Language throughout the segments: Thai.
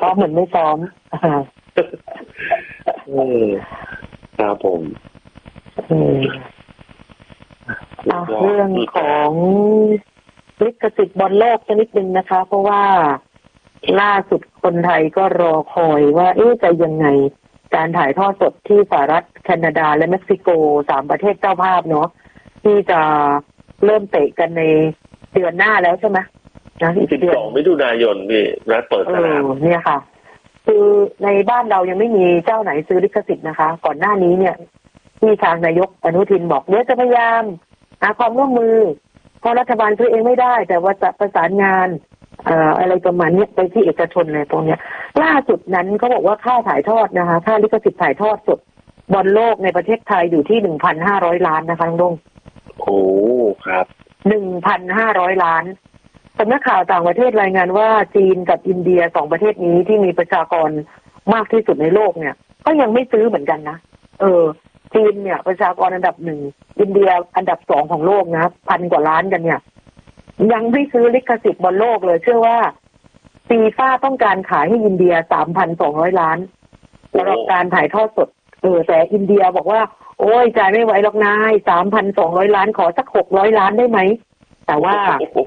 ซ้อมเหมือนไม่ซ้อมครับผมเรื่องของลิขสิทธิ์บอลโลกชนิดหนึ่งนะคะ เพราะว่าล่าสุดคนไทยก็รอคอยว่าจะยังไงการถ่ายทอดสดที่สหรัฐแคนาดาและเม็กซิโก3ประเทศเจ้าภาพเนาะที่จะเริ่มเตะกันในเดือนหน้าแล้วใช่ไหมนะ 12 มิถุนายนนี่นัดเปิดสนามเนี่ยค่ะคือในบ้านเรายังไม่มีเจ้าไหนซื้อลิขสิทธิ์นะคะก่อนหน้านี้เนี่ยที่ทางนายกอนุทินบอกเดี๋ยวจะพยายามหาความร่วมมือเพราะรัฐบาลซื้อเองไม่ได้แต่ว่าจะประสานงานอะไรประมาณนี้ไปที่เอกชนเลยตรงเนี้ยล่าสุดนั้นเขาบอกว่าค่าถ่ายทอดนะคะค่าลิขสิทธิ์ถ่ายทอดสดบอลโลกในประเทศไทยอยู่ที่ 1,500 ล้านนะคะลุงโอ้ครับ 1,500 ล้านสำนักข่าวต่างประเทศรายงานว่าจีนกับอินเดีย2ประเทศนี้ที่มีประชากรมากที่สุดในโลกเนี่ยก็ยังไม่ซื้อเหมือนกันนะจีนเนี่ยประชากรอันดับ1อินเดียอันดับ2ของโลกนะ1,000 กว่าล้านกันเนี่ยยังไม่ซื้อลิขสิทธิ์บอลโลกเลยเชื่อว่าฟีฟ่าต้องการขายให้อินเดีย 3,200 ล้านสำหรับการถ่ายทอดสดแต่อินเดียบอกว่าโอ้ยจ่ายไม่ไหวหรอกนาย 3,200 ล้านขอสัก600 ล้านได้ไหมแต่ว่า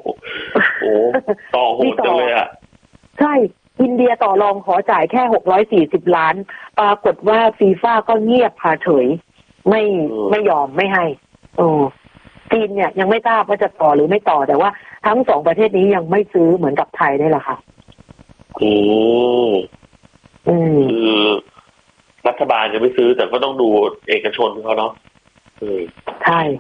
ต่อโหดจังเลยอ่ะใช่อินเดียต่อรองขอจ่ายแค่640 ล้านปรากฏว่าฟีฟ่าก็เงียบเฉยไม่ยอมไม่ให้จีนเนี่ยยังไม่ทราบว่าจะต่อหรือไม่ต่อแต่ว่าทั้ง2ประเทศนี้ยังไม่ซื้อเหมือนกับไทยได้หรอคะคือรัฐบาลจะไม่ซื้อแต่ก็ต้องดูเอกชนเขาเนาะใช่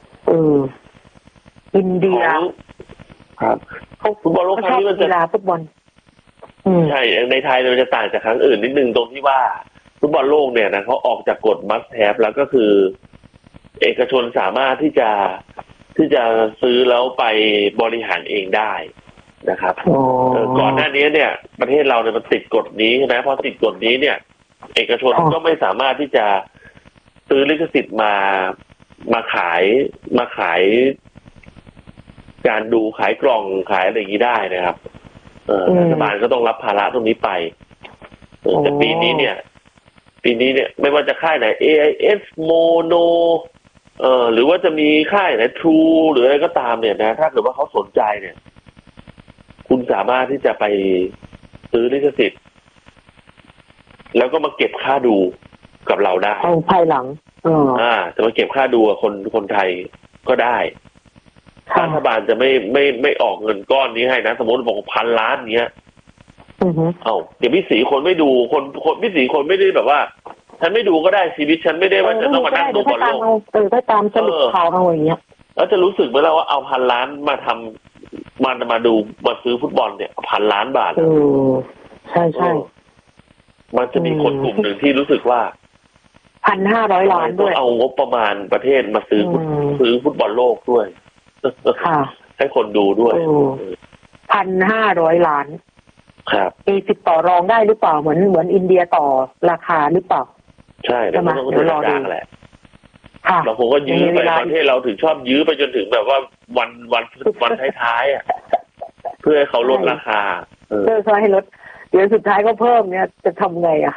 อินเดียครับฟุตบอลโลกครั้งนี้มันจะกีฬาฟุตบอลใช่ในไทยมันจะต่างจากครั้งอื่นนิดนึงตรงที่ว่าฟุตบอลโลกเนี่ยนะเขาออกจากกฎ must have แล้วก็คือเอกชนสามารถที่จะซื้อแล้วไปบริหารเองได้นะครับก่อนหน้านี้เนี่ยประเทศเราเนี่ยมันติดกฎนี้ใช่ไหมพอติดกฎนี้เนี่ยเอกชนก็ไม่สามารถที่จะซื้อลิขสิทธิ์มาขายการดูขายกล่องขายอะไรอย่างนี้ได้นะครับรัฐบาลก็ต้องรับภาระตรงนี้ไปแต่ปีนี้เนี่ยไม่ว่าจะค่ายไหน AIS Mono หรือว่าจะมีค่ายไหน True หรืออะไรก็ตามเนี่ยนะถ้าเกิดว่าเขาสนใจเนี่ยคุณสามารถที่จะไปซื้อลิขสิทธิ์แล้วก็มาเก็บค่าดูกับเราได้ภายหลังจะมาเก็บค่าดูกับคนไทยก็ได้รัฐบาลจะไม่ออกเงินก้อนนี้ให้นะสมมติบอก1,000 ล้านเนี้ยเดี๋ยวพี่สีคนไม่ดูคนพี่สีคนไม่ได้แบบว่าฉันไม่ดูก็ได้ชีวิตฉันไม่ได้ว่าจะต้องมานั่งดูบอลโลกถ้าตามสรุปข่าวเอาอย่างเงี้ยแล้วจะรู้สึกไหมล่ะว่าเอา1,000 ล้านมาทำมาดูมาซื้อฟุตบอลเนี่ย1,000 ล้านบาทใช่ใช่มันจะมีคนกลุ่มหนึ่งที่รู้สึกว่า 1,500 ล้านด้วยเอางบประมาณประเทศมาซื้อฟุตบอลโลกด้วยให้คนดูด้วย 1,500 ล้านครับมีสิทธิ์ต่อรองได้หรือเปล่าเหมือนอินเดียต่อราคาหรือเปล่าใช่แล้วมันก็รอดูแหละเราคงก็ยื้อไปประเทศเราถึงชอบยื้อไปจนถึงแบบว่าวันท้ายๆอ่ะเพื่อให้เขาลดราคาเพื่อให้ลดเดี๋ยวสุดท้ายก็เพิ่มเนี่ยจะทำไงอ่ะ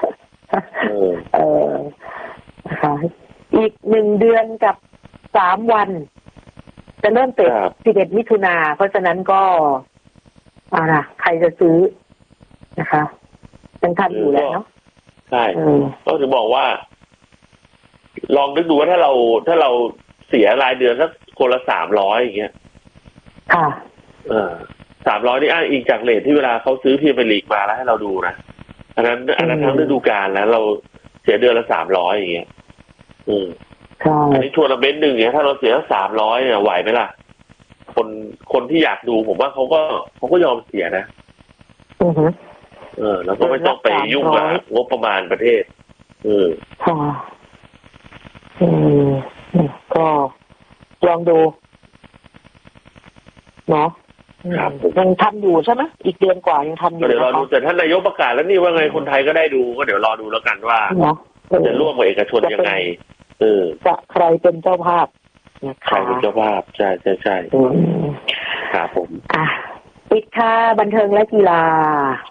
อีก1 เดือนกับ3 วันจะเริ่มเตะ11 มิถุนาเพราะฉะนั้นก็ใครจะซื้อนะคะยังทันอยู่แล้วเนาะใช่ก็ถึงบอกว่าลองนึกดูว่าถ้าเราเสียรายเดือนสักคนละ300อย่างเงี้ย300นี่อ้างอิงจากเรทที่เวลาเขาซื้อพรีเมียร์ลีกมาแล้วให้เราดูนะอันนั้นทั้งฤดูกาลแล้วเราเสียเดือนละ300อย่างเงี้ยอันนี้ทัวร์นาเมนต์นึงเนี่ยถ้าเราเสีย300เนี่ยไหวไหมล่ะคนที่อยากดูผมว่าเขาก็ยอมเสียนะแล้วก็ไม่ต้องไปยุ่งกับงบประมาณประเทศก็ลองดูเนาะยังทำอยู่ใช่ไหมอีกเดือนกว่ายังทำอยู่เดี๋ยวรอดูแต่ท่านนายกประกาศแล้วนี่ว่าไงคนไทยก็ได้ดูก็เดี๋ยวรอดูแล้วกันว่าจะร่วมกับเอกชนยังไงจะใครเป็นเจ้าภาพใครเป็นเจ้าภาพใช่ครับผมปิดค่ะบันเทิงและกีฬา